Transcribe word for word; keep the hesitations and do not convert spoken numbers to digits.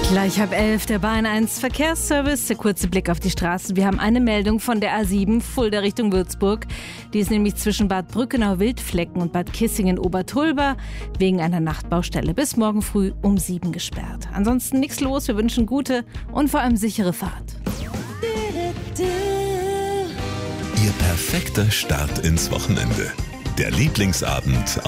Gleich halb elf, der Bayern eins Verkehrsservice. Der kurze Blick auf die Straßen. Wir haben eine Meldung von der A sieben, Fulda Richtung Würzburg. Die ist nämlich zwischen Bad Brückenau-Wildflecken und Bad Kissingen-Obertulba wegen einer Nachtbaustelle bis morgen früh um sieben gesperrt. Ansonsten nichts los. Wir wünschen gute und vor allem sichere Fahrt. Ihr perfekter Start ins Wochenende. Der Lieblingsabend